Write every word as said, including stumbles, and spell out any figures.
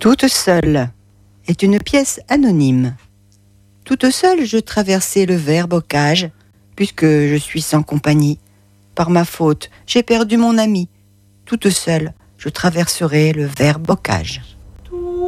Toute seule est une pièce anonyme. Toute seule je traversai le vert bocage, puisque je suis sans compagnie. Par ma faute, j'ai perdu mon ami. Toute seule, je traverserai le vert bocage.